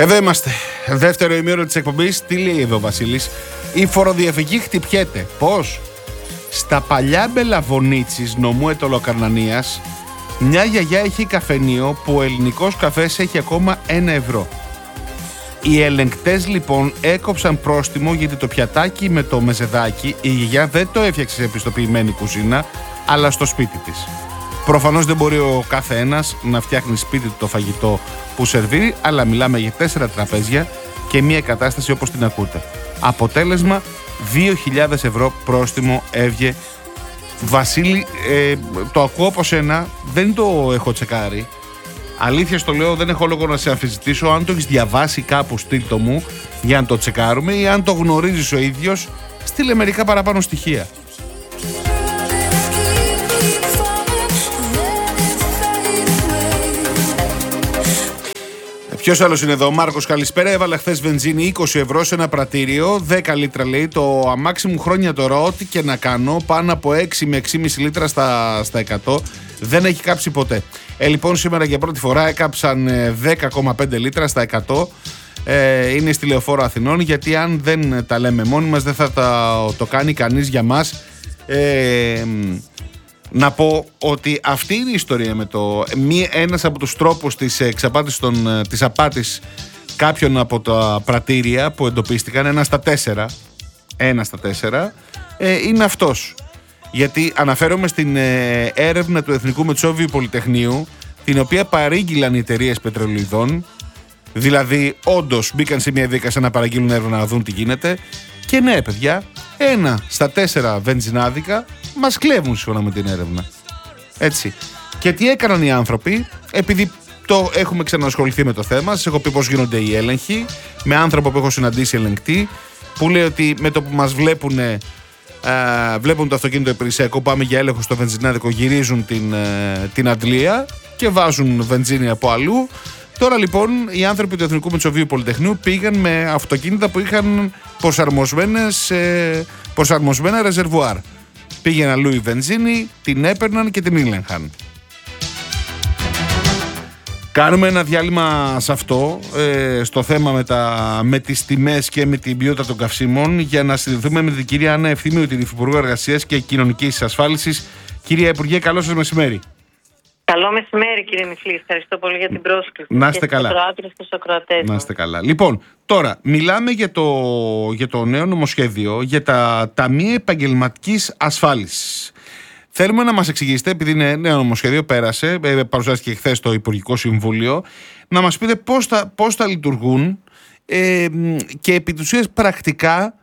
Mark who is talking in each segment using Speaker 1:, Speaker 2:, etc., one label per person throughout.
Speaker 1: Εδώ είμαστε. Δεύτερο ημίωρο της εκπομπής. Τι λέει εδώ ο Βασίλης? Η φοροδιαφυγή χτυπιέται. Πώς? Στα παλιά Μπελαβονίτσης νομού Αιτωλοκαρνανίας, μια γιαγιά έχει καφενείο που ο ελληνικός καφές έχει ακόμα 1 ευρώ. Οι ελεγκτές λοιπόν έκοψαν πρόστιμο γιατί το πιατάκι με το μεζεδάκι η γιαγιά δεν το έφτιαξε σε επιστοποιημένη κουζίνα, αλλά στο σπίτι της. Προφανώς δεν μπορεί ο κάθε ένας να φτιάχνει σπίτι του το φαγητό που σερβίρει, αλλά μιλάμε για 4 τραπέζια και μια κατάσταση όπως την ακούτε. Αποτέλεσμα, 2.000 ευρώ πρόστιμο έβγε. Βασίλη, το ακούω από σένα, δεν το έχω τσεκάρει. Αλήθεια στο λέω, δεν έχω λόγο να σε αμφισβητήσω. Αν το έχεις διαβάσει κάπου, στείλ το μου για να το τσεκάρουμε, ή αν το γνωρίζεις ο ίδιος, στείλε μερικά παραπάνω στοιχεία. Ποιος άλλος είναι εδώ? Ο Μάρκος, καλησπέρα. Έβαλα χθες βενζίνη 20 ευρώ σε ένα πρατήριο, 10 λίτρα λέει. Το αμάξι μου χρόνια τώρα, ό,τι και να κάνω, πάνω από 6 με 6,5 λίτρα στα 100, δεν έχει κάψει ποτέ. Λοιπόν, σήμερα για πρώτη φορά έκαψαν 10,5 λίτρα στα 100. Είναι στη Λεωφόρο Αθηνών, γιατί αν δεν τα λέμε μόνοι μας, δεν θα το κάνει κανείς για μας. Να πω ότι αυτή είναι η ιστορία με ένας από τους τρόπους της εξαπάτησης της απάτης κάποιων από τα πρατήρια που εντοπίστηκαν, ένα στα 4, είναι αυτός. Γιατί αναφέρομαι στην έρευνα του Εθνικού Μετσόβιου Πολυτεχνείου, την οποία παρήγγειλαν οι εταιρείες πετρελοειδών. Δηλαδή, όντως μπήκαν σε μια διαδικασία να παραγγείλουν έρευνα να δουν τι γίνεται. Και ναι, παιδιά, 1 στα 4 βενζινάδικα μας κλέβουν σύμφωνα με την έρευνα. Έτσι. Και τι έκαναν οι άνθρωποι? Επειδή το έχουμε ξανασχοληθεί με το θέμα, σας έχω πει πώς γίνονται οι έλεγχοι, με άνθρωπο που έχω συναντήσει ελεγκτή, που λέει ότι με το που μας βλέπουν το αυτοκίνητο υπηρεσιακό, πάμε για έλεγχο στο βενζινάδικο, γυρίζουν την αντλία και βάζουν βενζίνη από αλλού. Τώρα λοιπόν οι άνθρωποι του Εθνικού Μετσοβίου Πολυτεχνείου πήγαν με αυτοκίνητα που είχαν προσαρμοσμένα ρεζερβουάρ. Πήγαινε αλλού η βενζίνη, την έπαιρναν και την ήλεγχαν. Κάνουμε ένα διάλειμμα σε αυτό, στο θέμα με τις τιμές και με την ποιότητα των καυσίμων, για να συνδεθούμε με την κυρία Άννα Ευθύμιου, την Υφυπουργό Εργασίας και Κοινωνικής Ασφάλισης. Κυρία Υπουργέ, καλό σας μεσημέρι.
Speaker 2: Καλό μεσημέρι, κύριε Νιφλή. Ευχαριστώ πολύ για την πρόσκληση.
Speaker 1: Να είστε καλά. Να είστε καλά. Λοιπόν, τώρα μιλάμε για το νέο νομοσχέδιο για τα ταμεία επαγγελματικής ασφάλισης. Θέλουμε να μας εξηγήσετε, επειδή είναι νέο νομοσχέδιο, πέρασε, παρουσιάστηκε χθες στο Υπουργικό Συμβούλιο, να μας πείτε πώς θα λειτουργούν και επί της ουσίας πρακτικά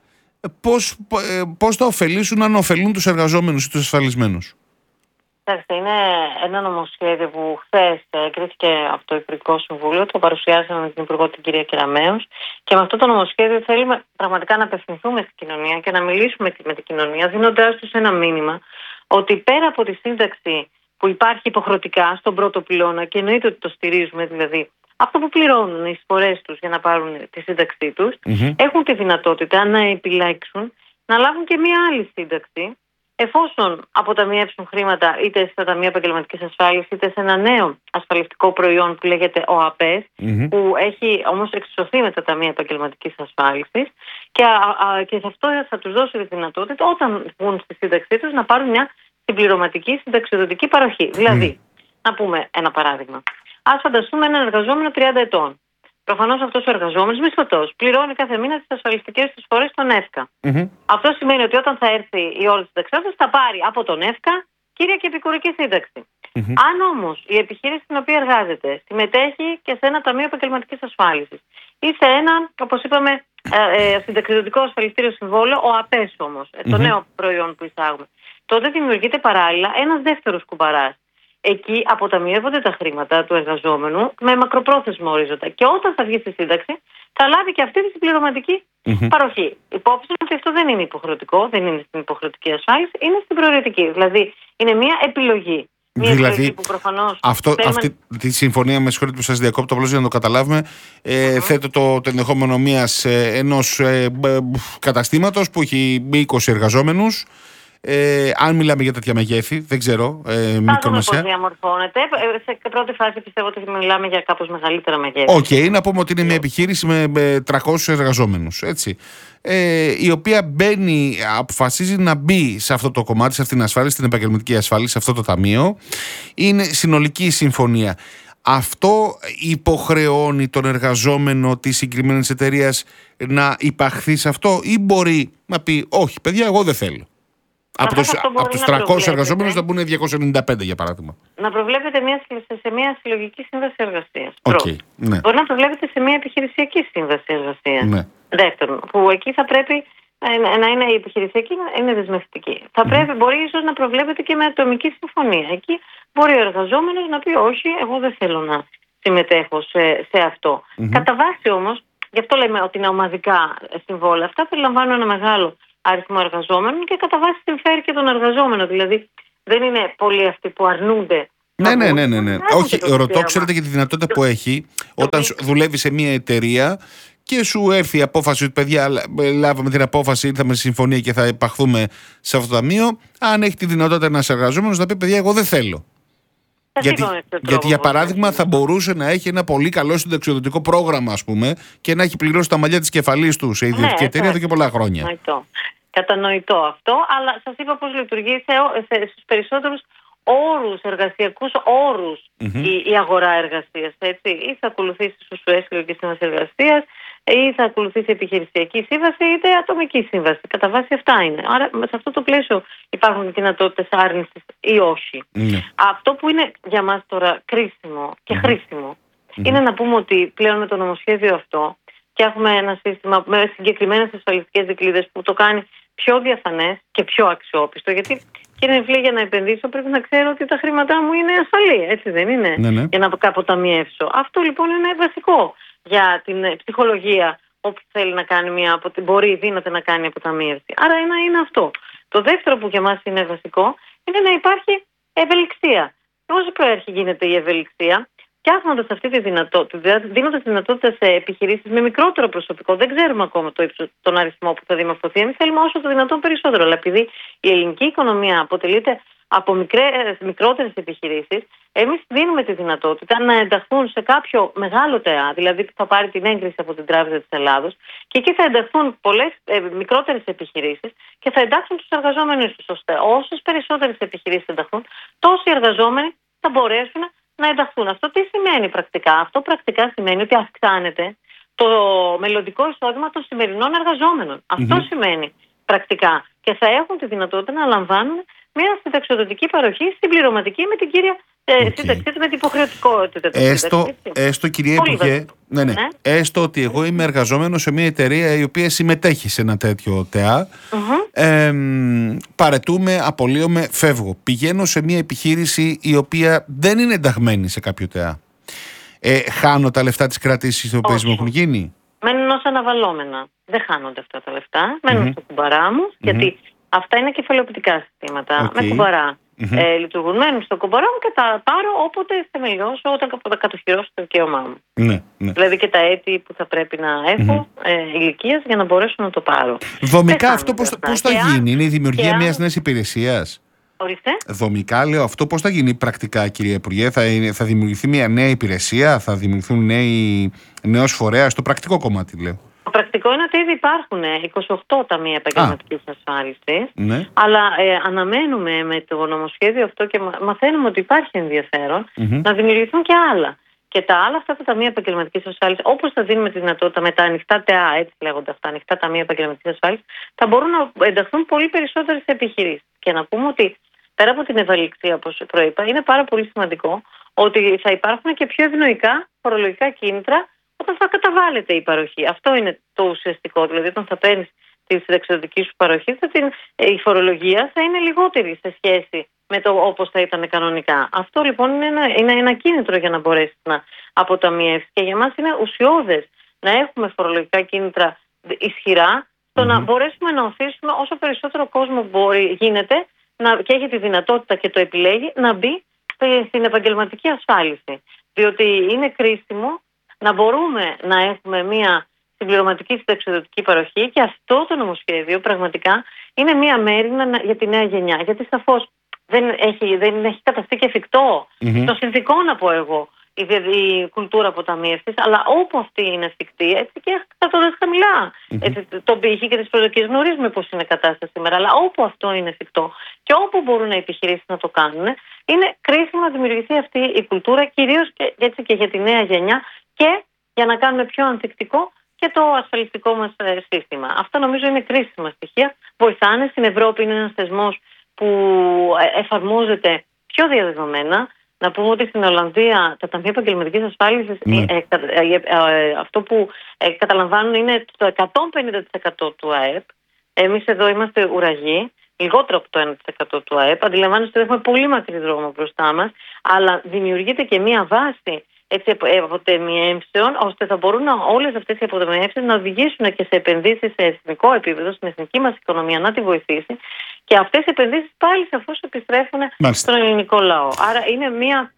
Speaker 1: πώς θα ωφελήσουν, αν ωφελούν τους εργαζόμενους ή τους ασφαλισμένους.
Speaker 2: Είναι ένα νομοσχέδιο που χθες εγκρίθηκε από το Υπουργικό Συμβούλιο, το παρουσιάσαμε με την Υπουργό την κυρία Κεραμέως, και με αυτό το νομοσχέδιο θέλουμε πραγματικά να απευθυνθούμε στην κοινωνία και να μιλήσουμε με την κοινωνία, δίνοντάς τους ένα μήνυμα ότι πέρα από τη σύνταξη που υπάρχει υποχρεωτικά στον πρώτο πυλώνα, και εννοείται ότι το στηρίζουμε, δηλαδή αυτό που πληρώνουν οι εισφορές τους για να πάρουν τη σύνταξή τους, έχουν τη δυνατότητα να επιλέξουν να λάβουν και μία άλλη σύνταξη, εφόσον αποταμιεύσουν χρήματα είτε στα ταμεία επαγγελματικής ασφάλισης είτε σε ένα νέο ασφαλιστικό προϊόν που λέγεται ΟΑΠΕΣ, που έχει όμως εξισωθεί με τα ταμεία επαγγελματικής ασφάλισης, και σε αυτό θα τους δώσει τη δυνατότητα όταν βγουν στη σύνταξή τους να πάρουν μια συμπληρωματική συνταξιοδοτική παροχή. Δηλαδή, να πούμε ένα παράδειγμα. Ας φανταστούμε έναν εργαζόμενο 30 ετών. Προφανώς αυτός ο εργαζόμενος μισθωτός πληρώνει κάθε μήνα τις ασφαλιστικές του εισφορές στον ΕΦΚΑ. Αυτό σημαίνει ότι όταν θα έρθει η ώρα της συνταξιότητας θα πάρει από τον ΕΦΚΑ κύρια και επικουρική σύνταξη. Αν όμως η επιχείρηση στην οποία εργάζεται συμμετέχει και σε ένα ταμείο επαγγελματικής ασφάλισης ή σε ένα, όπως είπαμε, συνταξιδοτικό ασφαλιστήριο συμβόλαιο, ο ΑΠΕΣ όμως, το νέο προϊόν που εισάγουμε, τότε δημιουργείται παράλληλα ένας δεύτερος κουμπαράς. Εκεί αποταμιεύονται τα χρήματα του εργαζόμενου με μακροπρόθεσμο ορίζοντα. Και όταν θα βγει στη σύνταξη, θα λάβει και αυτή τη συμπληρωματική παροχή. Υπόψη ότι αυτό δεν είναι υποχρεωτικό, δεν είναι στην υποχρεωτική ασφάλιση, είναι στην προαιρετική. Δηλαδή, είναι μια επιλογή.
Speaker 1: Δηλαδή, αυτή τη συμφωνία, με συγχωρείτε που σας διακόπτω, απλώς για να το καταλάβουμε, θέτω το ενδεχόμενο ενός καταστήματος που έχει 20 εργαζόμενους. Αν μιλάμε για τέτοια μεγέθη, δεν ξέρω.
Speaker 2: Πώς διαμορφώνεται. Σε πρώτη φάση πιστεύω ότι μιλάμε για κάπως μεγαλύτερα μεγέθη.
Speaker 1: Οκ, να πούμε ότι είναι μια επιχείρηση με 300 εργαζόμενους, έτσι. Η οποία αποφασίζει να μπει σε αυτό το κομμάτι, σε αυτήν την ασφάλιση, στην επαγγελματική ασφάλιση, σε αυτό το ταμείο. Είναι συνολική συμφωνία. Αυτό υποχρεώνει τον εργαζόμενο της συγκεκριμένης εταιρείας να υπαχθεί σε αυτό, ή μπορεί να πει όχι παιδιά, εγώ δεν θέλω? Από τους 300 εργαζόμενους θα μπουν 295 για παράδειγμα.
Speaker 2: Να προβλέπετε σε μια συλλογική σύμβαση εργασίας.
Speaker 1: Okay, ναι.
Speaker 2: Μπορεί να προβλέπετε σε μια επιχειρησιακή σύμβαση εργασίας.
Speaker 1: Ναι.
Speaker 2: Δεύτερον, που εκεί θα πρέπει να είναι η επιχειρησιακή, είναι δεσμευτική. Μπορεί ίσως να προβλέπετε και με ατομική συμφωνία. Εκεί μπορεί ο εργαζόμενος να πει όχι, εγώ δεν θέλω να συμμετέχω σε αυτό. Κατά βάση όμως, γι' αυτό λέμε ότι είναι ομαδικά συμβόλαια. Αυτά περιλαμβάνουν ένα μεγάλο αριθμό εργαζόμενων και κατά βάση συμφέρει και τον εργαζόμενο. Δηλαδή δεν είναι πολλοί αυτοί που αρνούνται.
Speaker 1: Ναι. Όχι, ρωτώ, ξέρετε, για τη δυνατότητα που έχει όταν δουλεύει σε μια εταιρεία και σου έρθει η απόφαση ότι παιδιά, λάβαμε την απόφαση, ήρθαμε σε συμφωνία και θα υπαχθούμε σε αυτό το ταμείο. Αν έχει τη δυνατότητα ένας εργαζόμενος να πει παιδιά, εγώ δεν θέλω. Γιατί για παράδειγμα θα μπορούσε να έχει ένα πολύ καλό συνταξιοδοτικό πρόγραμμα, ας πούμε, και να έχει πληρώσει τα μαλλιά της κεφαλής του σε ιδιωτική εταιρεία εδώ και πολλά χρόνια.
Speaker 2: Κατανοητό αυτό, αλλά σας είπα πώς λειτουργεί στους περισσότερους όρους, εργασιακούς όρους η αγορά εργασίας. Έτσι. Ή θα ακολουθήσει στους συλλογική σύμβαση εργασίας, ή θα ακολουθήσει επιχειρησιακή σύμβαση, είτε ατομική σύμβαση. Κατά βάση αυτά είναι. Άρα σε αυτό το πλαίσιο υπάρχουν δυνατότητες άρνησης ή όχι. Αυτό που είναι για μας τώρα κρίσιμο και χρήσιμο είναι να πούμε ότι πλέον με το νομοσχέδιο αυτό φτιάχνουμε ένα σύστημα με συγκεκριμένες ασφαλιστικές δικλείδες που το κάνει πιο διαφανές και πιο αξιόπιστο. Γιατί, κύριε Νεφλή, για να επενδύσω πρέπει να ξέρω ότι τα χρήματά μου είναι ασφαλή, έτσι δεν είναι? Ναι. Για να αποταμιεύσω. Αυτό λοιπόν είναι βασικό για την ψυχολογία όπου θέλει να κάνει δύναται να κάνει αποταμίευση. Άρα ένα είναι αυτό. Το δεύτερο που για μας είναι βασικό είναι να υπάρχει ευελιξία. Πώς γίνεται η ευελιξία? Φτιάχνοντας αυτή τη δυνατότητα, δίνοντας δυνατότητα σε επιχειρήσεις με μικρότερο προσωπικό. Δεν ξέρουμε ακόμα τον αριθμό που θα δημορφωθεί. Εμείς θέλουμε όσο το δυνατόν περισσότερο. Αλλά επειδή η ελληνική οικονομία αποτελείται από μικρότερες επιχειρήσεις, εμείς δίνουμε τη δυνατότητα να ενταχθούν σε κάποιο μεγάλο ΤΕΑ, δηλαδή που θα πάρει την έγκριση από την Τράπεζα της Ελλάδος, και εκεί θα ενταχθούν πολλές μικρότερες επιχειρήσεις και θα εντάξουν τους εργαζόμενους τους. Ώστε όσες περισσότερες επιχειρήσεις ενταχθούν, τόσοι εργαζόμενοι θα μπορέσουν να ενταχθούν. Αυτό τι σημαίνει πρακτικά? Αυτό πρακτικά σημαίνει ότι αυξάνεται το μελλοντικό εισόδημα των σημερινών εργαζόμενων. Αυτό σημαίνει πρακτικά. Και θα έχουν τη δυνατότητα να λαμβάνουν μια συνταξιοδοτική παροχή συμπληρωματική με την κύρια σύνταξή του, με την υποχρεωτικότητα.
Speaker 1: Έστω, κυρία Υπουργέ, ναι. Έστω ότι εγώ είμαι εργαζόμενος σε μια εταιρεία η οποία συμμετέχει σε ένα τέτοιο ΤΕΑ. Παρετούμε, απολύομαι, φεύγω. Πηγαίνω σε μια επιχείρηση η οποία δεν είναι ενταγμένη σε κάποιο ΤΕΑ. Χάνω τα λεφτά της κράτησης οι οποίες μου έχουν γίνει?
Speaker 2: Μένουν ως αναβαλώμενα. Δεν χάνονται αυτά τα λεφτά. Μένουν στο κουμπαρά μου, γιατί αυτά είναι κεφαλαιοποιητικά συστήματα. Με κουμπαρά λειτουργούν. Μένουν στο κουμπαρά μου και τα πάρω όποτε θεμελιώσω, όταν κατοχυρώσω το δικαίωμά μου. Ναι. Δηλαδή και τα έτη που θα πρέπει να έχω ηλικίας για να μπορέσω να το πάρω.
Speaker 1: Δομικά αυτό πώς θα γίνει? Είναι η δημιουργία μιας νέας υπηρεσίας?
Speaker 2: Ορίστε.
Speaker 1: Δομικά λέω αυτό πώς θα γίνει πρακτικά, κυρία Υπουργέ? Θα δημιουργηθεί μια νέα υπηρεσία? Θα δημιουργηθούν νέος φορέας? Το πρακτικό κομμάτι λέω.
Speaker 2: Το πρακτικό είναι ότι ήδη υπάρχουν 28 ταμεία επαγγελματικής ασφάλισης, αλλά αναμένουμε με το νομοσχέδιο αυτό και μαθαίνουμε ότι υπάρχει ενδιαφέρον να δημιουργηθούν και άλλα. Και τα άλλα αυτά τα ταμεία επαγγελματικής ασφάλισης, όπως θα δίνουμε τη δυνατότητα με τα ανοιχτά ΤΕΑ, έτσι λέγονται αυτά, ανοιχτά ταμεία επαγγελματικής ασφάλισης, θα μπορούν να ενταχθούν πολύ περισσότερες επιχειρήσεις. Και να πούμε ότι πέρα από την ευελιξία, όπως προείπα, είναι πάρα πολύ σημαντικό ότι θα υπάρχουν και πιο ευνοϊκά φορολογικά κίνητρα όταν θα καταβάλλεται η παροχή. Αυτό είναι το ουσιαστικό. Δηλαδή, όταν θα παίρνεις τη συνταξιοδοτική σου παροχή, η φορολογία θα είναι λιγότερη σε σχέση με το όπως θα ήταν κανονικά. Αυτό λοιπόν είναι ένα κίνητρο για να μπορέσει να αποταμιεύσει. Και για μας είναι ουσιώδες να έχουμε φορολογικά κίνητρα ισχυρά, στο να μπορέσουμε να οθήσουμε όσο περισσότερο κόσμο γίνεται και έχει τη δυνατότητα και το επιλέγει να μπει στην επαγγελματική ασφάλιση. Διότι είναι κρίσιμο να μπορούμε να έχουμε μια συμπληρωματική συνταξιοδοτική παροχή και αυτό το νομοσχέδιο πραγματικά είναι μία μέριμνα για τη νέα γενιά. Γιατί σαφώς δεν έχει καταστεί και εφικτό των συνθηκών, να πω εγώ, η κουλτούρα αποταμίευσης, αλλά όπου αυτή είναι εφικτή, έτσι και κρατώντας χαμηλά τον πύχη και τις προσδοκίες, γνωρίζουμε πώς είναι η κατάσταση σήμερα, αλλά όπου αυτό είναι εφικτό και όπου μπορούν οι επιχειρήσεις να το κάνουν, είναι κρίσιμο να δημιουργηθεί αυτή η κουλτούρα, κυρίως και για τη νέα γενιά και για να κάνουμε πιο ανθεκτικό και το ασφαλιστικό μας σύστημα. Αυτά νομίζω είναι κρίσιμα στοιχεία. Βοηθάνε. Στην Ευρώπη είναι ένας θεσμός που εφαρμόζεται πιο διαδεδομένα. Να πούμε ότι στην Ολλανδία τα ταμεία επαγγελματικής ασφάλισης αυτό που καταλαμβάνουν είναι το 150% του ΑΕΠ. Εμείς εδώ είμαστε ουραγοί, λιγότερο από το 1% του ΑΕΠ. Αντιλαμβάνεστε ότι έχουμε πολύ μακρύ δρόμο μπροστά μας, αλλά δημιουργείται και μία βάση αποτεμιεύσεων, ώστε θα μπορούν όλες αυτές οι αποτεμιεύσεις να οδηγήσουν και σε επενδύσεις σε εθνικό επίπεδο, στην εθνική μας οικονομία να τη βοηθήσει, και αυτές οι επενδύσεις πάλι σαφώς επιστρέφουν στον ελληνικό λαό. Άρα είναι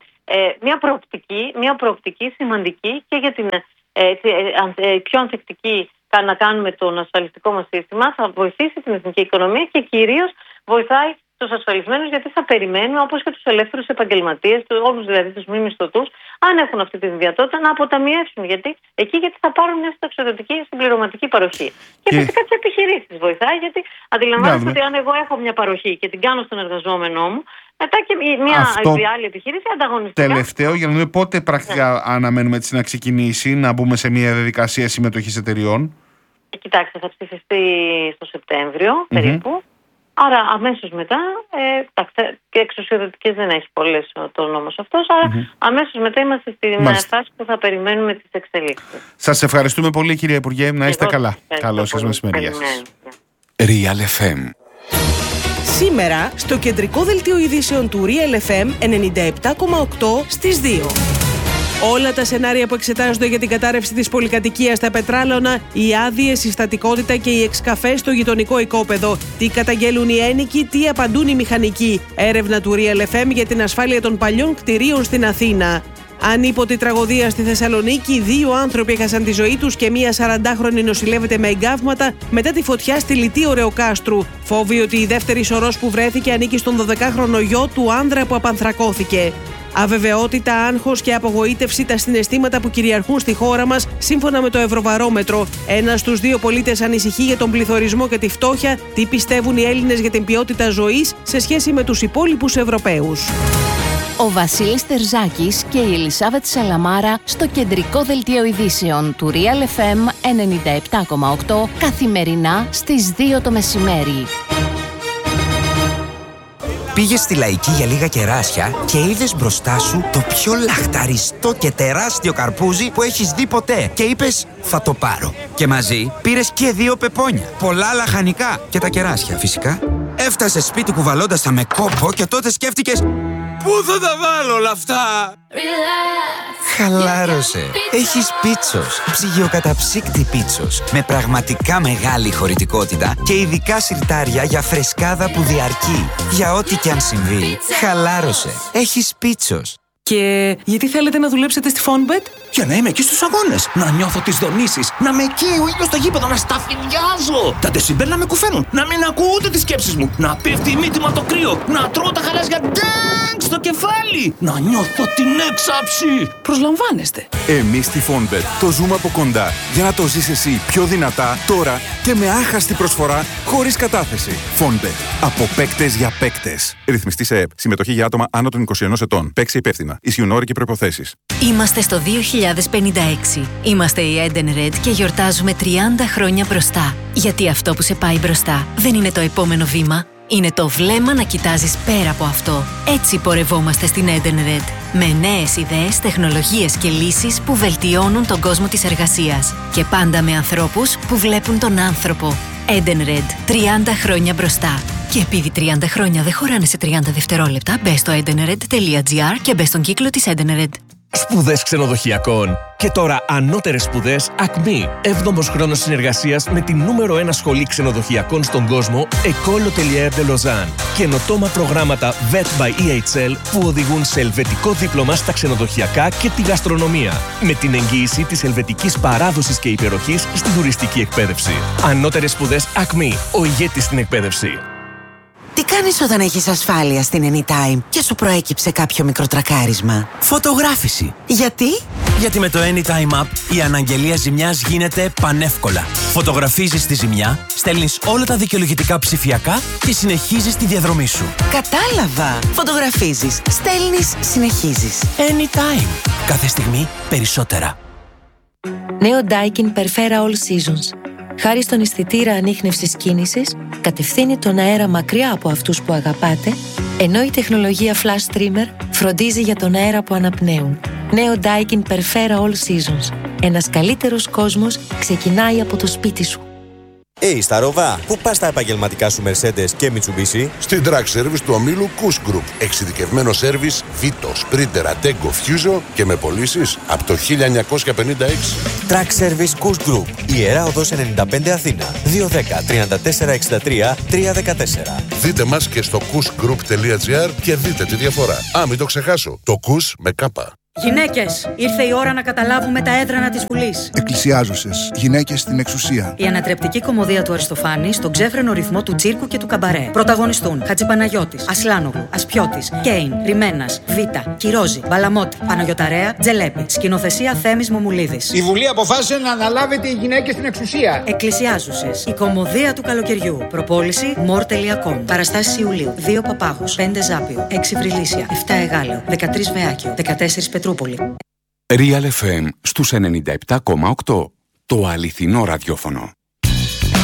Speaker 2: μια προοπτική σημαντική και για την πιο ανθεκτική να κάνουμε τον ασφαλιστικό μας σύστημα, θα βοηθήσει την εθνική οικονομία και κυρίως βοηθάει τους ασφαλισμένους, γιατί θα περιμένουμε, όπως και τους ελεύθερους επαγγελματίες, όλους δηλαδή τους μη μισθωτούς, αν έχουν αυτή τη δυνατότητα, να αποταμιεύσουν. Γιατί θα πάρουν μια συνταξιοδοτική συμπληρωματική παροχή. Και φυσικά τις επιχειρήσεις βοηθάει, γιατί αντιλαμβάνεστε ότι αν εγώ έχω μια παροχή και την κάνω στον εργαζόμενό μου, μετά και μια άλλη επιχείρηση ανταγωνιστικά.
Speaker 1: Τελευταίο, για να δούμε πότε πρακτικά αναμένουμε έτσι να ξεκινήσει, να μπούμε σε μια διαδικασία συμμετοχής εταιριών.
Speaker 2: Κοιτάξτε, θα ψηφιστεί στο Σεπτέμβριο περίπου. Άρα αμέσως μετά, και εξουσιοδοτικές δεν έχει πολλές το νόμος αυτός, άρα αμέσως μετά είμαστε στην φάση που θα περιμένουμε τις εξελίξεις.
Speaker 1: Σας ευχαριστούμε πολύ, κυρία Υπουργέ, να είστε καλά. Καλό σας μεσημέρι.
Speaker 3: Real FM.
Speaker 4: Σήμερα, στο κεντρικό δελτίο ειδήσεων του Real FM 97,8 στις 2. Όλα τα σενάρια που εξετάζονται για την κατάρρευση της πολυκατοικίας στα Πετράλωνα, οι άδειες, η στατικότητα και οι εξκαφές στο γειτονικό οικόπεδο. Τι καταγγέλουν οι ένοικοι, τι απαντούν οι μηχανικοί. Έρευνα του Real FM για την ασφάλεια των παλιών κτηρίων στην Αθήνα. Ανίποτη τραγωδία στη Θεσσαλονίκη, 2 άνθρωποι έχασαν τη ζωή τους και μία 40χρονη νοσηλεύεται με εγκάβματα μετά τη φωτιά στη Λυτή Ωρεοκάστρου. Φόβοι ότι η δεύτερη σωρός που βρέθηκε ανήκει στον 12χρονο γιο του άνδρα που απανθρακώθηκε. Αβεβαιότητα, άγχος και απογοήτευση, τα συναισθήματα που κυριαρχούν στη χώρα μας, σύμφωνα με το Ευρωβαρόμετρο. 1 στους 2 πολίτες ανησυχεί για τον πληθωρισμό και τη φτώχεια. Τι πιστεύουν οι Έλληνες για την ποιότητα ζωής σε σχέση με τους υπόλοιπους Ευρωπαίους.
Speaker 5: Ο Βασίλης Τερζάκης και η Ελισάβετ Σαλαμάρα στο κεντρικό δελτίο ειδήσεων του Real FM 97,8 καθημερινά στις 2 το μεσημέρι.
Speaker 3: Πήγες στη Λαϊκή για λίγα κεράσια και είδες μπροστά σου το πιο λαχταριστό και τεράστιο καρπούζι που έχεις δει ποτέ και είπες θα το πάρω. Και μαζί πήρες και 2 πεπόνια, πολλά λαχανικά και τα κεράσια φυσικά. Έφτασες σπίτι κουβαλώντας τα με κόπο και τότε σκέφτηκες πού θα τα βάλω όλα αυτά. Χαλάρωσε. Έχεις Πίτσος. Ψυγειοκαταψύκτη Πίτσος. Με πραγματικά μεγάλη χωρητικότητα και ειδικά σιρτάρια για φρεσκάδα που διαρκεί. Για ό,τι και αν συμβεί, χαλάρωσε. Έχεις Πίτσος.
Speaker 4: Και γιατί θέλετε να δουλέψετε στη Fonbet?
Speaker 6: Για να είμαι εκεί στους αγώνες, να νιώθω τις δονήσεις, να με καίει ο ήλιος στο γήπεδο, να σταφυλιάζω. Τα ντεσιμπέλ να με κουφαίνουν, να μην ακούω ούτε τις σκέψεις μου, να πέφτει η μύτη μου από το κρύο, να τρώω τα γαλάζια ντάγκ στο κεφάλι, να νιώθω την έξαψη.
Speaker 4: Προσλαμβάνεστε.
Speaker 7: Εμείς στη Fonbet το ζούμε από κοντά για να το ζεις εσύ πιο δυνατά τώρα και με άχαστη προσφορά χωρίς κατάθεση. Fonbet. Από παίκτες για παίκτες. Ρυθμιστή σε ΕΠ. Συμμετοχή για άτομα άνω των 21 ετών. Παίξε υπεύθυνα. Ισχύουν όροι και προϋποθέσεις.
Speaker 5: Είμαστε στο 2056. Είμαστε η Edenred και γιορτάζουμε 30 χρόνια μπροστά. Γιατί αυτό που σε πάει μπροστά δεν είναι το επόμενο βήμα. Είναι το βλέμμα να κοιτάζεις πέρα από αυτό. Έτσι πορευόμαστε στην Edenred. Με νέες ιδέες, τεχνολογίες και λύσεις που βελτιώνουν τον κόσμο της εργασίας. Και πάντα με ανθρώπους που βλέπουν τον άνθρωπο. Edenred. 30 χρόνια μπροστά. Και επειδή 30 χρόνια δεν χωράνε σε 30 δευτερόλεπτα, μπες στο edenred.gr και μπες στον κύκλο της Edenred.
Speaker 8: Σπουδές ξενοδοχειακών. Και τώρα ανώτερες σπουδές Acme. 7ος χρόνος συνεργασίας με την νούμερο 1 σχολή ξενοδοχειακών στον κόσμο, École Hôtelière de Lausanne. Καινοτόμα προγράμματα VET by EHL που οδηγούν σε ελβετικό δίπλωμα στα ξενοδοχειακά και τη γαστρονομία. Με την εγγύηση της ελβετικής παράδοσης και υπεροχής στη τουριστική εκπαίδευση. Ανώτερες σπουδές Acme. Ο ηγέτης στην εκπαίδευση.
Speaker 9: Τι κάνεις όταν έχεις ασφάλεια στην Anytime και σου προέκυψε κάποιο μικροτρακάρισμα?
Speaker 10: Φωτογράφηση.
Speaker 9: Γιατί?
Speaker 10: Γιατί με το Anytime App η αναγγελία ζημιάς γίνεται πανεύκολα. Φωτογραφίζεις τη ζημιά, στέλνεις όλα τα δικαιολογητικά ψηφιακά και συνεχίζεις τη διαδρομή σου.
Speaker 9: Κατάλαβα. Φωτογραφίζεις, στέλνεις, συνεχίζεις.
Speaker 10: Anytime. Κάθε στιγμή περισσότερα.
Speaker 11: Νέο Daikin Perfera All Seasons. Χάρη στον αισθητήρα ανίχνευσης κίνησης, κατευθύνει τον αέρα μακριά από αυτούς που αγαπάτε, ενώ η τεχνολογία Flash Streamer φροντίζει για τον αέρα που αναπνέουν. Νέο Daikin Perfera All Seasons. Ένας καλύτερος κόσμος ξεκινάει από το σπίτι σου.
Speaker 12: Στα Ροβά, πού πας τα επαγγελματικά σου Mercedes και Mitsubishi?
Speaker 13: Στην Track Service του ομίλου Kuss Group. Εξειδικευμένο σέρβις Vito, Sprinter, Ateco, Fuso και με πωλήσεις από το 1956.
Speaker 12: Track Service Kuss Group. Ιερά Οδός 95 Αθήνα. 210 34 63 314.
Speaker 13: Δείτε μας και στο kussgroup.gr και δείτε τη διαφορά. Μην το ξεχάσω. Το Kuss με κάπα.
Speaker 14: Γυναίκες, ήρθε η ώρα να καταλάβουμε τα έδρανα της Βουλής.
Speaker 15: Εκκλησιάζωσες, γυναίκες στην εξουσία.
Speaker 14: Η ανατρεπτική κωμωδία του Αριστοφάνη στον ξέφρενο ρυθμό του τσίρκου και του καμπαρέ. Πρωταγωνιστούν Χατζηπαναγιώτης, Ασλάνογλου, Ασπιώτης, Κέιν, Ρημένας, Βίτα, Κυρόζη, Μπαλαμότη, Παναγιωταρέα, Τζελέπη. Σκηνοθεσία Θέμης Μομουλίδης.
Speaker 16: Η Βουλή αποφάσισε να αναλάβετε οι γυναίκες στην εξουσία.
Speaker 14: Εκκλησιάζωσες, η κωμωδία του καλοκαιριού. Προπόληση more.com. Παραστάσεις Ιουλίου. 2 Παπάγος, 5 Ζάπιο, 6 Βρυλίσια, 7 Εγάλεο, 13 Βεάκιο, 14 Πετρούπολη.
Speaker 17: Real FM στους 97,8. Το αληθινό ραδιόφωνο.